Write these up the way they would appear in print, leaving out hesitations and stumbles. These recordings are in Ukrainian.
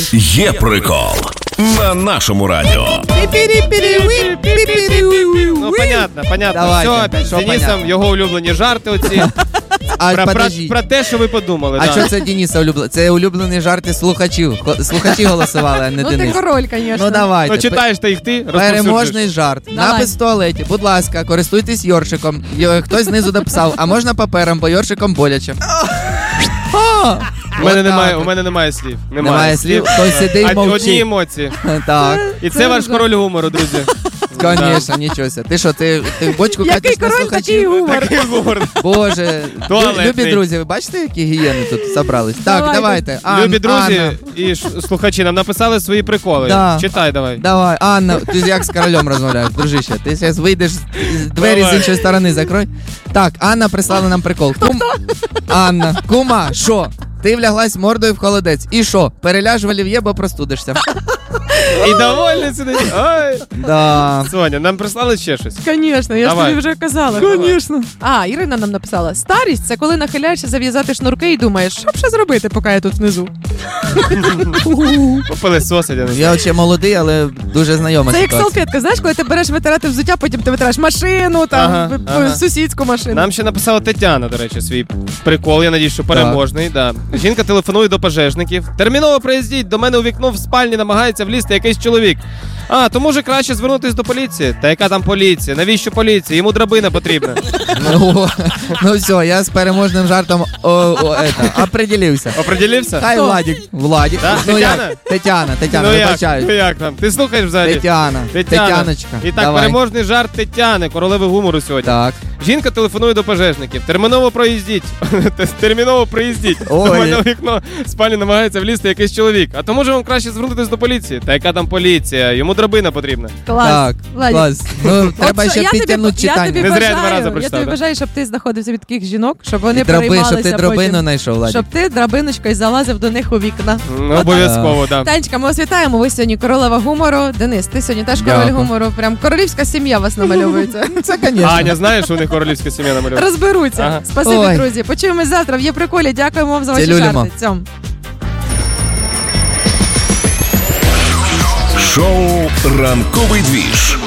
Є прикол на нашому радіо. Ну, понятно. Давайте, Все, опять з що Денисом, понятно? його улюблені жарти оці. Про те, що ви подумали. А що це Дениса улюблений? Це улюблені жарти слухачів. Слухачі голосували, а не Ну ти Денис. король, звісно. Ну давайте. Ну, читаєш ти їх ти, розповсюджуєш. Переможний жарт. Давай. Напис в туалеті. Будь ласка, користуйтесь йоршиком. Хтось знизу написав, а можна папером, бо йоршиком боляче. У мене немає слів. Немає слів. Хтось сидить, Одні мовчить. емоції. Так. І це ваш король гумору, друзі. Звісно, нічого себе. Ти що, ти в бочку Який катиш на король, такий слухачів? гумор. Такий гумор. Боже, Туалетний. любі друзі, ви бачите, які гієни тут зібрались? Так, давайте. Любі друзі Анна. і слухачі нам написали свої приколи. Да. Читай давай. Давай, Анна, ти як з королем розмовляєш, дружище? Ти зараз вийдеш, двері Давай. з іншої сторони закрой. Так, Анна прислала нам прикол. Анна, кума, що? Ти вляглась мордою в холодець. І що? Переляж в олів'є, бо простудишся. І довольний сидить. Ой. Да. Соня, нам прислали ще щось. Звісно, я ж Давай. тобі вже казала. Звісно. А, Ірина нам написала. Старість – це коли нахиляєшся зав'язати шнурки і думаєш, що б ще зробити, поки я тут внизу. Попилисосить, я не знаю. Я ще молодий, але дуже знайома Це як ситуація. салфетка, знаєш, коли ти береш витирати взуття, потім ти витираєш машину, там, сусідську машину. Нам ще написала Тетяна, до речі, свій прикол, я надію, що переможний. Да. Жінка телефонує до пожежників. Терміново приїздіть, до мене у вікно в спальні намагається влізти якийсь чоловік. А, то може краще звернутись до поліції? Та яка там поліція? Навіщо поліція? Йому драбина потрібна. Ну все, я з переможним жартом определився. Определився? Хай Владик. Да? Ну Тетяна? як? Тетяна, Ну вибачаю. як там? Ти слухаєш взагалі? Тетяночка. І так, давай. переможний жарт Тетяни, королеви гумору сьогодні. Так. Жінка телефонує до пожежників. Терміново проїздіть. Терміново приїздіть. Ой. До мене у вікно в спальні намагається влізти якийсь чоловік. А то може вам краще звернутися до поліції? Та яка там поліція? Йому драбина потрібна. Клас. Так, Владик. клас. Ну, треба От ще я підтягнути тобі читання. Не зря я 2 рази бажаю, прочитав, я тобі да? бажаю, щоб ти знаходився від таких жінок, щоб вони Щоб переймалися ти драбину потім. знайшов, Владик. Щоб ти драбиночкою залазив до них у вікна. Обов'язково, так. Танечка, ми вас вітаємо. Ви сьогодні королева гумору. Денис, ти сьогодні теж король Дякую. гумору. Прям королівська сім'я вас намальовується. Це, звісно. Аня, знаєш, що у них королівська сім'я намалювала? Розберуться. Ага. Спасибі, Ой. друзі. Почуємось завтра в Є приколі. Дякуємо вам за ваші Цілюлємо. жарти. Цьом. Шоу «Ранковий двіж»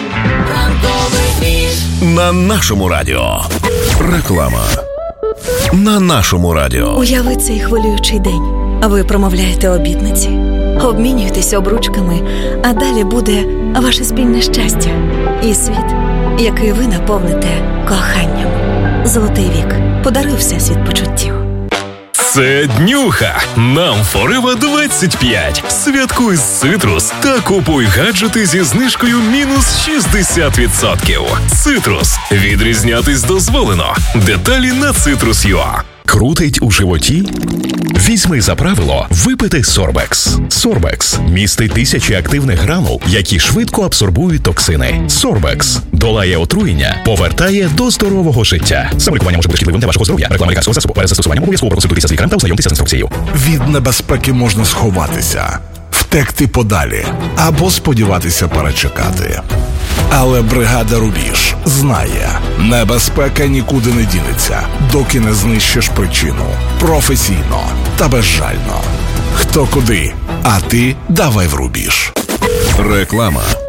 на нашому радіо. Реклама на нашому радіо. Уяви цей хвилюючий день. А ви промовляєте обітниці, обмінюєтеся обручками, а далі буде ваше спільне щастя і світ, який ви наповните коханням. Золотий вік подарує всесвіт почуттів. Це днюха. Нам Форева 25. Святкуй з Цитрус та купуй гаджети зі знижкою мінус 60%. Цитрус. Відрізнятись дозволено. Деталі на Citrus.ua. Крутить у животі? Візьми за правило випити Сорбекс. Сорбекс містить тисячі активних гранул, які швидко абсорбують токсини. Сорбекс долає отруєння, повертає до здорового життя. Саме лікування може бути шкідливим для вашого здоров'я. Реклама лікарського засобу. Перед застосуванням обов'язково проконсультуйтеся з лікарем та ознайомтеся з інструкцією. Від небезпеки можна сховатися, втекти подалі або сподіватися перечекати. Але бригада «Рубіж» знає, небезпека нікуди не дінеться, доки не знищиш причину. Професійно та безжально. Хто куди, а ти давай в «Рубіж». Реклама.